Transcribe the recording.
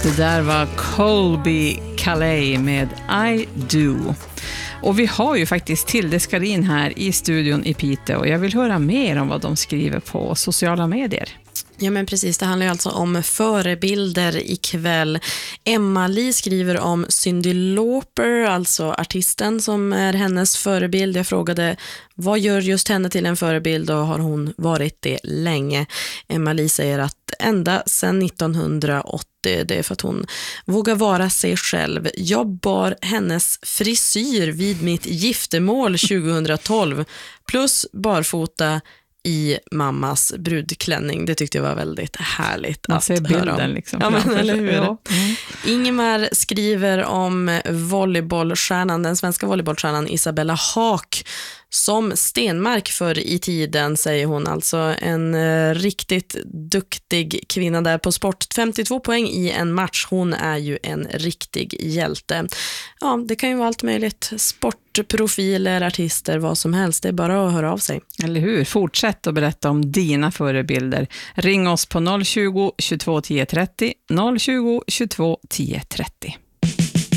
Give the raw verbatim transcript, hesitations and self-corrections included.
Det där var Colby Calais med I Do. Och vi har ju faktiskt Tilde Skarin här i studion i Piteå. Och jag vill höra mer om vad de skriver på sociala medier. Ja men precis, det handlar ju alltså om förebilder ikväll. Emma-Li skriver om Cyndi Lauper, alltså artisten som är hennes förebild. Jag frågade, vad gör just henne till en förebild och har hon varit det länge? Emma-Li säger att ända sedan nittonhundraåttio, det är för att hon vågar vara sig själv. Jag bar hennes frisyr vid mitt giftermål tjugohundratolv plus barfota i mammas brudklänning. Det tyckte jag var väldigt härligt. Man att ser bilden höra om. liksom. Ja, men, eller hur? Ja. Mm. Ingemar skriver om volleybollstjärnan, den svenska volleybollstjärnan Isabella Haak, som Stenmark för i tiden, säger hon. Alltså en eh, riktigt duktig kvinna där på sport. femtiotvå poäng i en match. Hon är ju en riktig hjälte. Ja, det kan ju vara allt möjligt. Sportprofiler, artister, vad som helst. Det är bara att höra av sig. Eller hur? Fortsätt att berätta om dina förebilder. Ring oss på noll tjugo, tjugotvå tio trettio, noll tjugo, tjugotvå tio trettio.